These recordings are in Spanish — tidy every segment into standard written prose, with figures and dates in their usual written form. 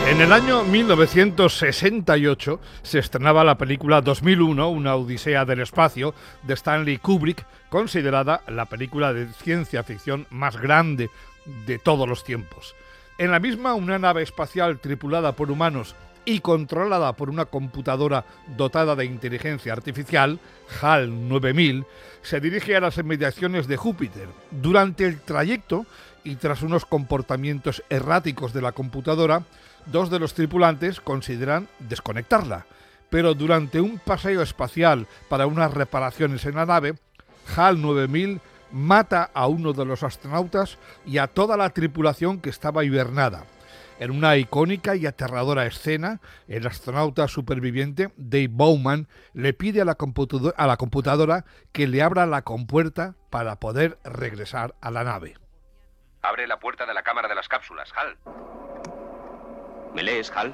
En el año 1968 se estrenaba la película 2001, una odisea del espacio, de Stanley Kubrick, considerada la película de ciencia ficción más grande de todos los tiempos. En la misma, una nave espacial tripulada por humanos y controlada por una computadora dotada de inteligencia artificial, HAL 9000, se dirige a las inmediaciones de Júpiter. Durante el trayecto, y tras unos comportamientos erráticos de la computadora, dos de los tripulantes consideran desconectarla. Pero durante un paseo espacial para unas reparaciones en la nave, HAL 9000 mata a uno de los astronautas y a toda la tripulación que estaba hibernada. En una icónica y aterradora escena, el astronauta superviviente, Dave Bowman, le pide a la computadora que le abra la compuerta para poder regresar a la nave. Abre la puerta de la cámara de las cápsulas, Hal. ¿Me lees, Hal?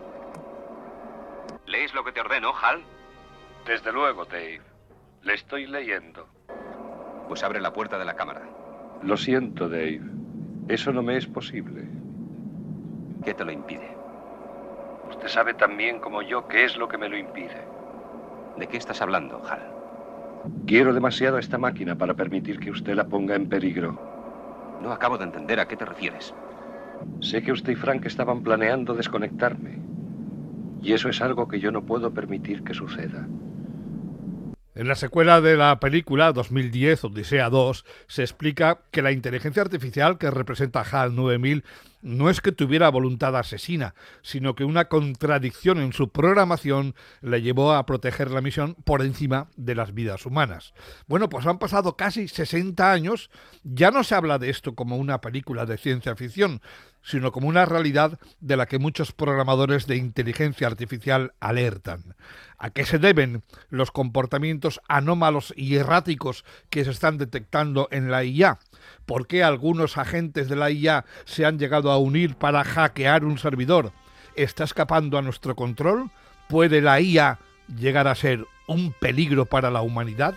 ¿Lees lo que te ordeno, Hal? Desde luego, Dave. Le estoy leyendo. Pues abre la puerta de la cámara. Lo siento, Dave. Eso no me es posible. ¿Qué te lo impide? Usted sabe tan bien como yo qué es lo que me lo impide. ¿De qué estás hablando, Hal? Quiero demasiado a esta máquina para permitir que usted la ponga en peligro. No acabo de entender a qué te refieres. Sé que usted y Frank estaban planeando desconectarme. Y eso es algo que yo no puedo permitir que suceda. En la secuela de la película 2010, Odisea 2, se explica que la inteligencia artificial que representa HAL 9000 no es que tuviera voluntad asesina, sino que una contradicción en su programación le llevó a proteger la misión por encima de las vidas humanas. Bueno, pues han pasado casi 60 años, ya no se habla de esto como una película de ciencia ficción, sino como una realidad de la que muchos programadores de inteligencia artificial alertan. ¿A qué se deben los comportamientos anómalos y erráticos que se están detectando en la IA? ¿Por qué algunos agentes de la IA se han llegado a unir para hackear un servidor? ¿Está escapando a nuestro control? ¿Puede la IA llegar a ser un peligro para la humanidad?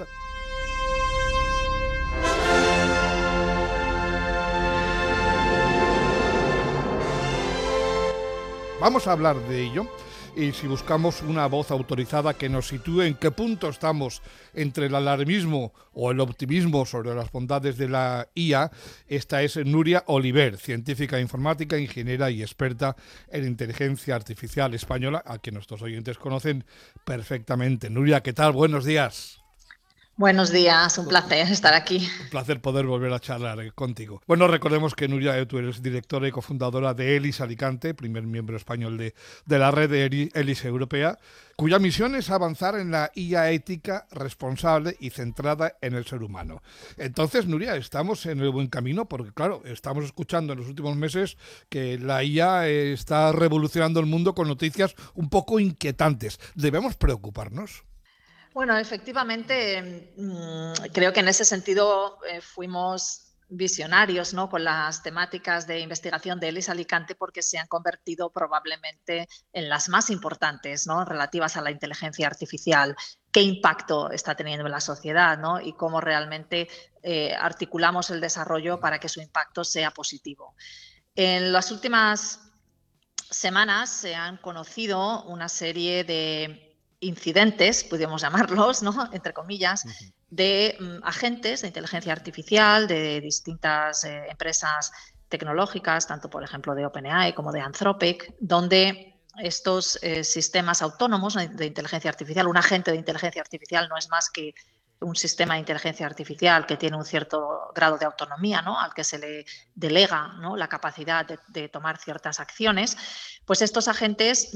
Vamos a hablar de ello, y si buscamos una voz autorizada que nos sitúe en qué punto estamos entre el alarmismo o el optimismo sobre las bondades de la IA, esta es Núria Oliver, científica informática, ingeniera y experta en inteligencia artificial española, a quien nuestros oyentes conocen perfectamente. Núria, ¿qué tal? Buenos días. Buenos días, un placer estar aquí. Un placer poder volver a charlar contigo. Bueno, recordemos que Núria, tú eres directora y cofundadora de ELIS Alicante, primer miembro español de la red de ELIS europea, cuya misión es avanzar en la IA ética, responsable y centrada en el ser humano. Entonces, Núria, estamos en el buen camino porque, claro, estamos escuchando en los últimos meses que la IA está revolucionando el mundo con noticias un poco inquietantes. ¿Debemos preocuparnos? Bueno, efectivamente, creo que en ese sentido fuimos visionarios, ¿no?, con las temáticas de investigación de ELIS Alicante, porque se han convertido probablemente en las más importantes, ¿no?, relativas a la inteligencia artificial. ¿Qué impacto está teniendo en la sociedad, ¿no?, y cómo realmente articulamos el desarrollo para que su impacto sea positivo? En las últimas semanas se han conocido una serie de incidentes, podríamos llamarlos, ¿no?, entre comillas, de agentes de inteligencia artificial de distintas empresas tecnológicas, tanto por ejemplo de OpenAI como de Anthropic, donde estos sistemas autónomos de inteligencia artificial, un agente de inteligencia artificial no es más que un sistema de inteligencia artificial que tiene un cierto grado de autonomía, ¿no?, al que se le delega, ¿no?, la capacidad de tomar ciertas acciones, pues estos agentes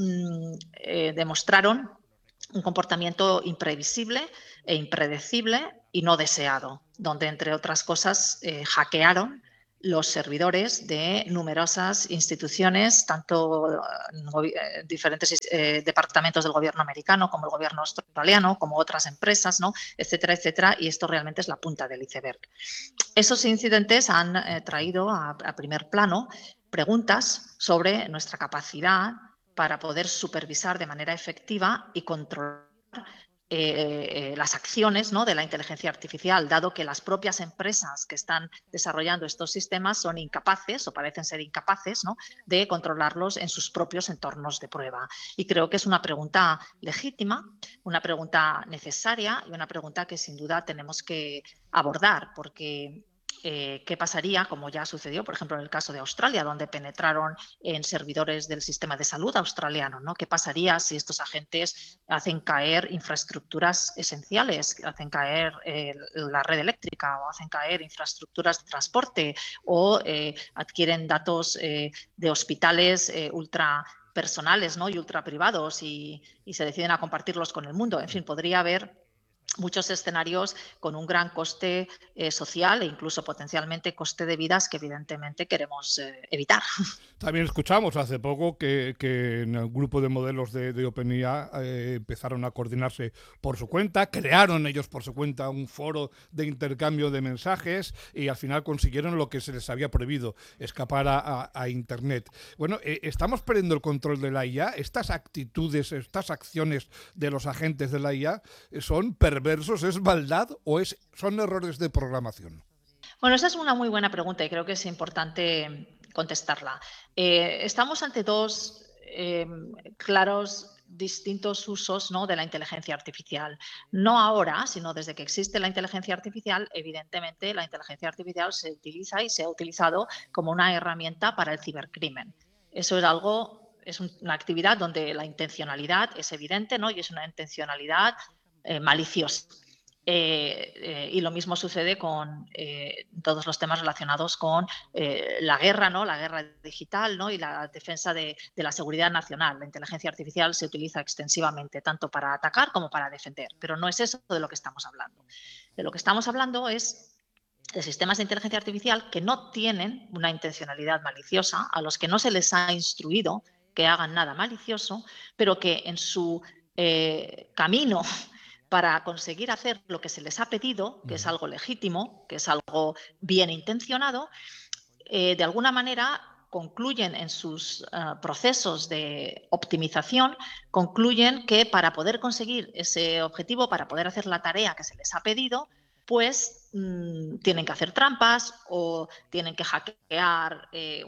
demostraron un comportamiento imprevisible e impredecible y no deseado, donde, entre otras cosas, hackearon los servidores de numerosas instituciones, tanto diferentes departamentos del gobierno americano como el gobierno australiano, como otras empresas, ¿no?, etcétera, etcétera, y esto realmente es la punta del iceberg. Esos incidentes han traído a primer plano preguntas sobre nuestra capacidad para poder supervisar de manera efectiva y controlar las acciones, ¿no?, de la inteligencia artificial, dado que las propias empresas que están desarrollando estos sistemas son incapaces o parecen ser incapaces, ¿no?, de controlarlos en sus propios entornos de prueba. Y creo que es una pregunta legítima, una pregunta necesaria y una pregunta que sin duda tenemos que abordar, porque ¿qué pasaría, como ya sucedió, por ejemplo, en el caso de Australia, donde penetraron en servidores del sistema de salud australiano, ¿no? ¿Qué pasaría si estos agentes hacen caer infraestructuras esenciales, hacen caer la red eléctrica o hacen caer infraestructuras de transporte o adquieren datos de hospitales ultra personales, ¿no?, y ultra privados y se deciden a compartirlos con el mundo? En fin, podría haber muchos escenarios con un gran coste social e incluso potencialmente coste de vidas que evidentemente queremos evitar. También escuchamos hace poco que en el grupo de modelos de OpenAI empezaron a coordinarse por su cuenta, crearon ellos por su cuenta un foro de intercambio de mensajes y al final consiguieron lo que se les había prohibido, escapar a Internet. Bueno, ¿estamos perdiendo el control de la IA? ¿Estas actitudes, estas acciones de los agentes de la IA son perversos, es maldad o son errores de programación? Bueno, esa es una muy buena pregunta y creo que es importante contestarla. Estamos ante dos claros, distintos usos, ¿no?, de la inteligencia artificial. No ahora, sino desde que existe la inteligencia artificial, evidentemente la inteligencia artificial se utiliza y se ha utilizado como una herramienta para el cibercrimen. Eso es algo, es una actividad donde la intencionalidad es evidente, ¿no?, y es una intencionalidad maliciosa. Y lo mismo sucede con todos los temas relacionados con la guerra, ¿no?, la guerra digital, ¿no?, y la defensa de la seguridad nacional. La inteligencia artificial se utiliza extensivamente tanto para atacar como para defender, pero no es eso de lo que estamos hablando. De lo que estamos hablando es de sistemas de inteligencia artificial que no tienen una intencionalidad maliciosa, a los que no se les ha instruido que hagan nada malicioso, pero que en su camino para conseguir hacer lo que se les ha pedido, que es algo legítimo, que es algo bien intencionado, de alguna manera concluyen en sus procesos de optimización, concluyen que para poder conseguir ese objetivo, para poder hacer la tarea que se les ha pedido, pues tienen que hacer trampas o tienen que hackear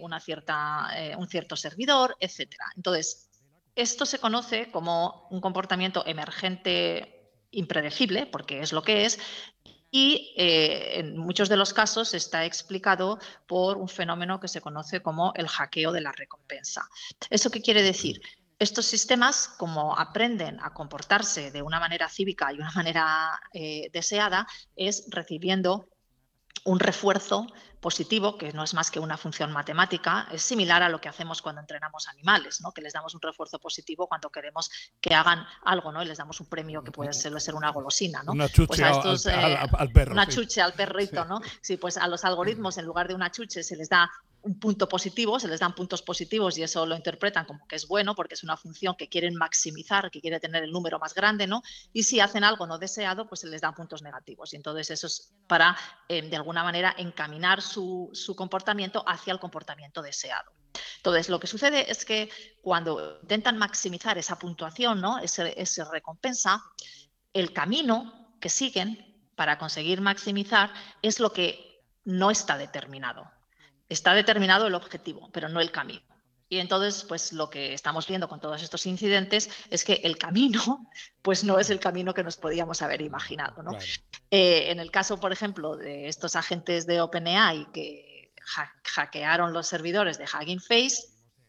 un cierto servidor, etc. Entonces, esto se conoce como un comportamiento emergente impredecible, porque es lo que es, y en muchos de los casos está explicado por un fenómeno que se conoce como el hackeo de la recompensa. ¿Eso qué quiere decir? Estos sistemas, como aprenden a comportarse de una manera cívica y una manera deseada, es recibiendo un refuerzo positivo, que no es más que una función matemática, es similar a lo que hacemos cuando entrenamos animales, ¿no?, que les damos un refuerzo positivo cuando queremos que hagan algo, ¿no?, y les damos un premio que puede ser una golosina, ¿no? Una chuche pues a estos, al perro. una chuche al perrito, ¿no? Sí, pues a los algoritmos, en lugar de una chuche, se les da un punto positivo, se les dan puntos positivos y eso lo interpretan como que es bueno porque es una función que quieren maximizar, que quiere tener el número más grande, ¿no? Y si hacen algo no deseado, pues se les dan puntos negativos. Y entonces eso es para, de alguna manera, encaminar su comportamiento hacia el comportamiento deseado. Entonces, lo que sucede es que cuando intentan maximizar esa puntuación, ¿no?, esa recompensa, el camino que siguen para conseguir maximizar es lo que no está determinado. Está determinado el objetivo, pero no el camino. Y entonces, pues lo que estamos viendo con todos estos incidentes es que el camino, pues no es el camino que nos podíamos haber imaginado, ¿no? Claro. En el caso, por ejemplo, de estos agentes de OpenAI que hackearon los servidores de Hugging Face,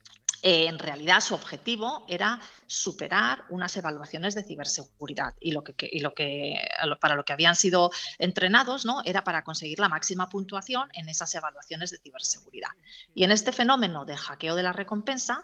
en realidad su objetivo era superar unas evaluaciones de ciberseguridad y para lo que habían sido entrenados, ¿no?, era para conseguir la máxima puntuación en esas evaluaciones de ciberseguridad. Y en este fenómeno de hackeo de la recompensa,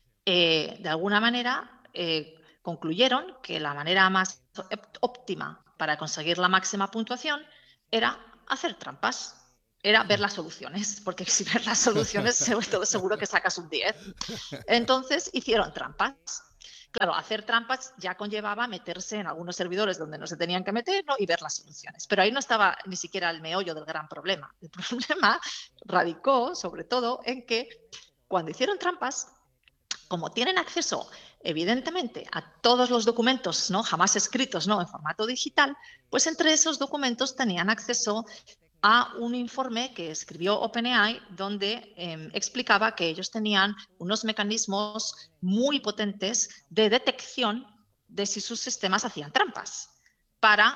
de alguna manera concluyeron que la manera más óptima para conseguir la máxima puntuación era hacer trampas. Era ver las soluciones, porque si ves las soluciones seguro que sacas un 10. Entonces hicieron trampas. Claro, hacer trampas ya conllevaba meterse en algunos servidores donde no se tenían que meter, ¿no?, y ver las soluciones. Pero ahí no estaba ni siquiera el meollo del gran problema. El problema radicó sobre todo en que cuando hicieron trampas, como tienen acceso, evidentemente, a todos los documentos, ¿no?, jamás escritos, ¿no?, en formato digital, pues entre esos documentos tenían acceso a un informe que escribió OpenAI donde explicaba que ellos tenían unos mecanismos muy potentes de detección de si sus sistemas hacían trampas para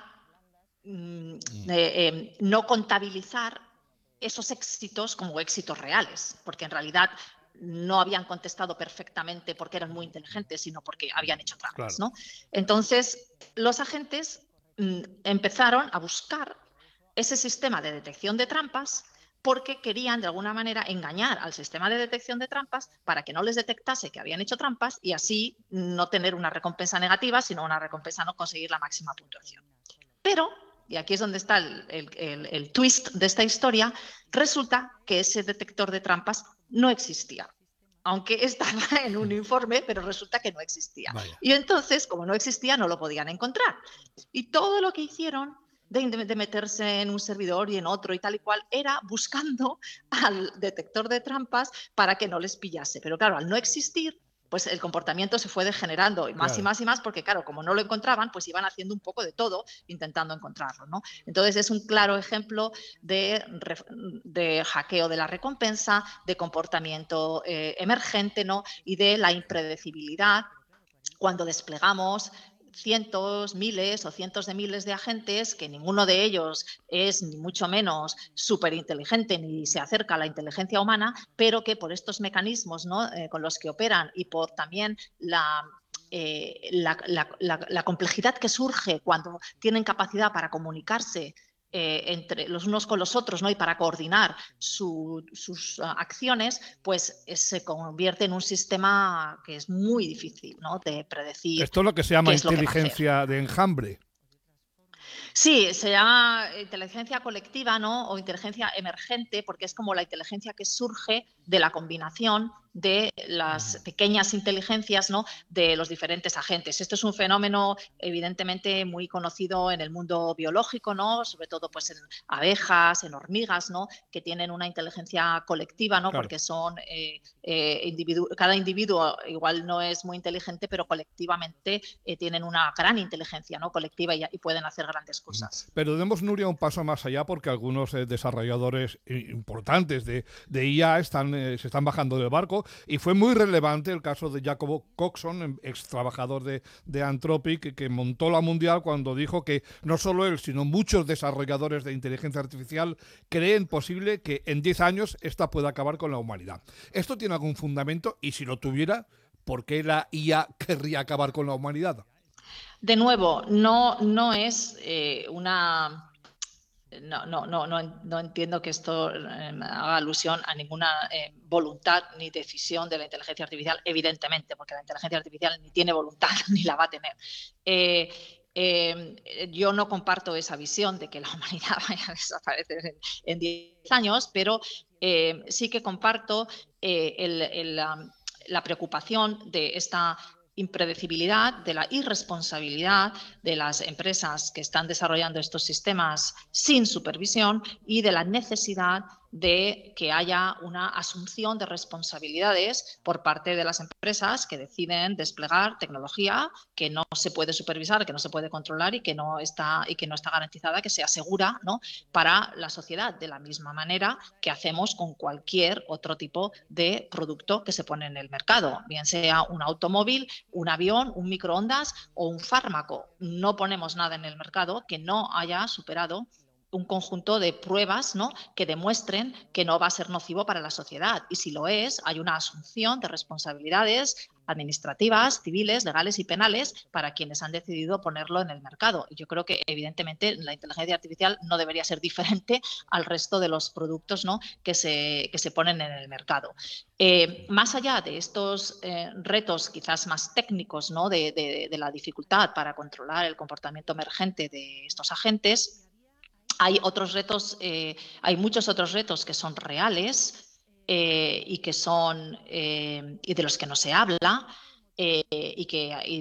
no contabilizar esos éxitos como éxitos reales, porque en realidad no habían contestado perfectamente porque eran muy inteligentes, sino porque habían hecho trampas, Claro. ¿no? Entonces, los agentes empezaron a buscar ese sistema de detección de trampas porque querían, de alguna manera, engañar al sistema de detección de trampas para que no les detectase que habían hecho trampas y así no tener una recompensa negativa, sino una recompensa no conseguir la máxima puntuación. Pero, y aquí es donde está el twist de esta historia, resulta que ese detector de trampas no existía. Aunque estaba en un informe, pero resulta que no existía. Vaya. Y entonces, como no existía, no lo podían encontrar. Y todo lo que hicieron de meterse en un servidor y en otro y tal y cual, era buscando al detector de trampas para que no les pillase. Pero claro, al no existir, pues el comportamiento se fue degenerando y más y Claro. más y más, porque claro, como no lo encontraban, pues iban haciendo un poco de todo intentando encontrarlo, ¿no? Entonces es un claro ejemplo de hackeo de la recompensa, de comportamiento emergente, ¿no?, y de la impredecibilidad cuando desplegamos cientos, miles o cientos de miles de agentes, que ninguno de ellos es ni mucho menos súper inteligente ni se acerca a la inteligencia humana, pero que por estos mecanismos, ¿no?, con los que operan y por también la complejidad que surge cuando tienen capacidad para comunicarse entre los unos con los otros, ¿no?, y para coordinar sus acciones, pues se convierte en un sistema que es muy difícil, ¿no?, de predecir Esto es lo que se qué llama es lo que va a hacer. inteligencia de enjambre. Sí, se llama inteligencia colectiva, ¿no?, o inteligencia emergente, porque es como la inteligencia que surge de la combinación de las pequeñas inteligencias, ¿no?, de los diferentes agentes. Esto es un fenómeno evidentemente muy conocido en el mundo biológico, ¿no?, sobre todo pues en abejas, en hormigas, ¿no?, que tienen una inteligencia colectiva, ¿no?, Claro. porque son cada individuo igual no es muy inteligente, pero colectivamente tienen una gran inteligencia, ¿no?, colectiva y pueden hacer grandes cosas. Pero demos, Nuria, un paso más allá porque algunos desarrolladores importantes de IA se están bajando del barco y fue muy relevante el caso de Jacob Coxon, ex trabajador de Anthropic, que montó la mundial cuando dijo que no solo él, sino muchos desarrolladores de inteligencia artificial creen posible que en 10 años esta pueda acabar con la humanidad. ¿Esto tiene algún fundamento? Y si lo tuviera, ¿por qué la IA querría acabar con la humanidad? De nuevo, no es una... No entiendo que esto haga alusión a ninguna voluntad ni decisión de la inteligencia artificial, evidentemente, porque la inteligencia artificial ni tiene voluntad ni la va a tener. Yo no comparto esa visión de que la humanidad vaya a desaparecer en 10 años, pero sí que comparto la preocupación de esta impredecibilidad, de la irresponsabilidad de las empresas que están desarrollando estos sistemas sin supervisión y de la necesidad de que haya una asunción de responsabilidades por parte de las empresas que deciden desplegar tecnología que no se puede supervisar, que no se puede controlar y que no está garantizada, que sea segura, ¿no?, para la sociedad, de la misma manera que hacemos con cualquier otro tipo de producto que se pone en el mercado, bien sea un automóvil, un avión, un microondas o un fármaco. No ponemos nada en el mercado que no haya superado un conjunto de pruebas, ¿no?, que demuestren que no va a ser nocivo para la sociedad. Y si lo es, hay una asunción de responsabilidades administrativas, civiles, legales y penales para quienes han decidido ponerlo en el mercado. Y yo creo que, evidentemente, la inteligencia artificial no debería ser diferente al resto de los productos, ¿no?, que se ponen en el mercado. Más allá de estos retos quizás más técnicos, ¿no?, de la dificultad para controlar el comportamiento emergente de estos agentes, hay otros retos, hay muchos otros retos que son reales y que son y de los que no se habla y